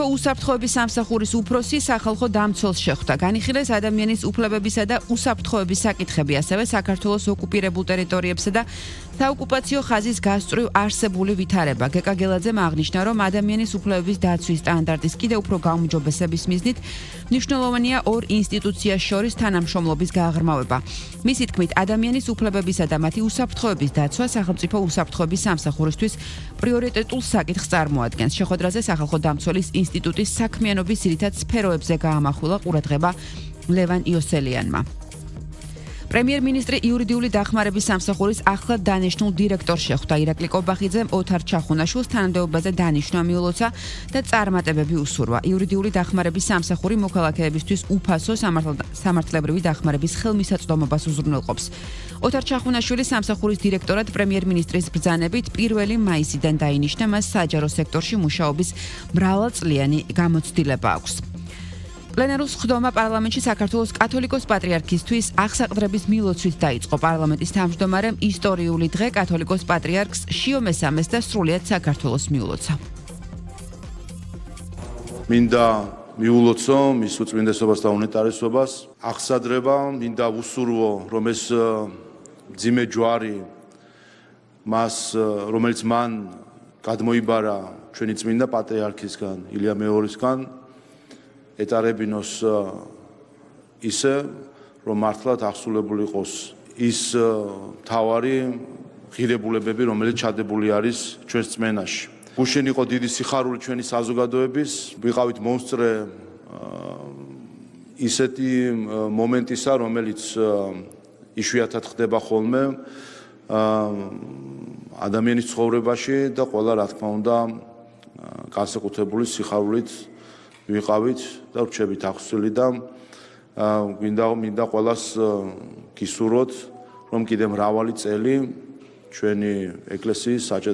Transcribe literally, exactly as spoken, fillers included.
უსაფრთხოების სამსახურის უფროსი სახალხო დამცველს შეხვდა. განიხილეს ადამიანის უფლებებისა და უსაფრთხოების საკითხები, ასევე საქართველოს ოკუპირებულ ტერიტორიებსა და საოკუპაციო ხაზის გასწვრივ არსებული ვითარება. გეკა გელაძემ აღნიშნა, რომ ადამიანის უფლებების დაცვის სტანდარტის კიდევ უფრო გაუმჯობესების მიზნით მნიშვნელოვანია ორ ინსტიტუციას შორის თანამშრომლობის გააღრმავება. მისი თქმით, ადამიანის უფლებებისა და მათი უსაფრთხოების დაცვა სახელმწიფო უსაფრთხოების სამსახურისთვის პრიორიტეტულ საკითხს წარმოადგენს. შეხვედრაზე სახალხო დამცველის ინსტიტუტის საქმიანობის ძირითად სფეროებზე გაამახვილა ყურადღება ლევან იოსელიანმა. პრემიერ-მინისტრი იურიდიული დახმარების სამსახურის ახლად დანიშნულ დირექტორს შეხვდა. ირაკლი კობახიძემ ოთარ ჩახუნაშვილს თანამდებობაზე დანიშვნა მიულოცა და წარმატებები უსურვა. იურიდიული დახმარების სამსახური მოქალაქეებისთვის უფასო სამართლებრივი დახმარების ხელმისაწვდომობას უზრუნველყოფს. ოთარ ჩახუნაშვილი სამსახურის დირექტორად პრემიერ-მინისტრის ბრძანებით პირველი მაისიდან დაინიშნა, მას საჯარო სექტორში მუშაობის მრავალწლიანი გამოცდილება აქვს. პლენარულ სხდომა პარლამენტში საქართველოს კათოლიკოს პატრიარქისთვის აღსაყდრების მილოცვით დაიწყო. პარლამენტის თავმჯდომარემ ისტორიული დღე კათოლიკოს პატრიარქს შიო მესამეს და სრულიად საქართველოს მიულოცა. მინდა მიულოცო მის უწმინდესობას და უნეტარესობას. აღსადრება მინდა ვუსურვო, რომ ეს მძიმე ჯვარი მას, რომელიც მან გადმოიბარა ჩვენი წმინდა პატრიარქისგან, ილია მეორისგან, ეტარებინოს ისე, რომ მართლად აღსულებული იყოს ის მთავარი ღირებულებები, რომელიც ჩადებული არის ჩვენს წმენაში. გუშინ იყო დიდი სიხარული ჩვენი საზოგადოების, ვიყავით მომსწრე ისეთი მომენტისა, რომელიც იშვიათად ხდება ხოლმე ადამიანის ცხოვრებაში და ყველა რა თქმა უნდა განსაკუთრებული სიხარულით ვიყავით და ვრჩებით აღსული და მინდა მინდა ყველას გისურვოთ, რომ კიდე მრავალი წელი ჩვენი ეკლესიის